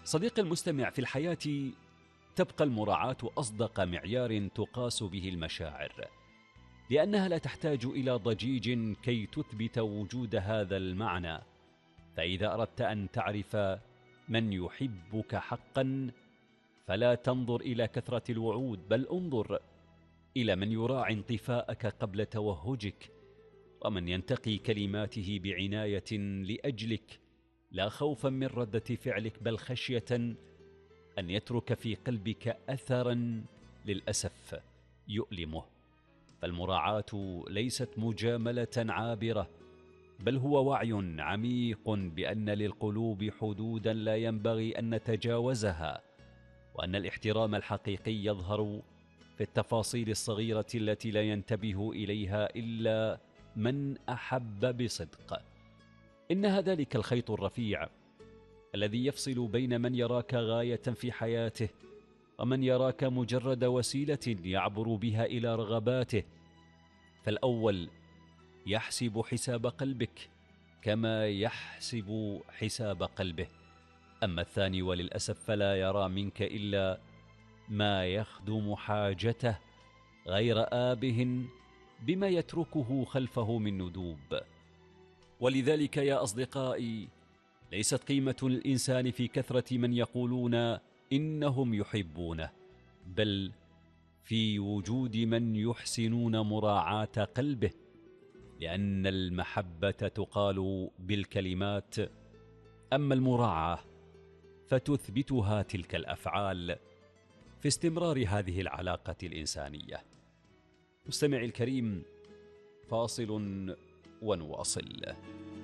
صديقي المستمع، في الحياة تبقى المراعاة أصدق معيار تقاس به المشاعر، لأنها لا تحتاج إلى ضجيج كي تثبت وجود هذا المعنى. فإذا أردت أن تعرف من يحبك حقا فلا تنظر إلى كثرة الوعود، بل انظر إلى من يراعي انطفاءك قبل توهجك، ومن ينتقي كلماته بعناية لأجلك، لا خوفا من ردة فعلك بل خشية أن يترك في قلبك أثرا للأسف يؤلمه. فالمراعاة ليست مجاملة عابرة، بل هو وعي عميق بأن للقلوب حدودا لا ينبغي أن نتجاوزها، وأن الاحترام الحقيقي يظهر في التفاصيل الصغيرة التي لا ينتبه إليها إلا من أحب بصدق. إنها ذلك الخيط الرفيع الذي يفصل بين من يراك غاية في حياته ومن يراك مجرد وسيلة يعبر بها إلى رغباته. فالأول يحسب حساب قلبك كما يحسب حساب قلبه، أما الثاني وللأسف فلا يرى منك إلا ما يخدم حاجته غير آبه بما يتركه خلفه من ندوب. ولذلك يا أصدقائي، ليست قيمة الإنسان في كثرة من يقولون إنهم يحبونه، بل في وجود من يحسنون مراعاة قلبه، لأن المحبة تقال بالكلمات، أما المراعاة فتثبتها تلك الأفعال في استمرار هذه العلاقة الإنسانية. مستمعي الكريم، فاصل ونواصل.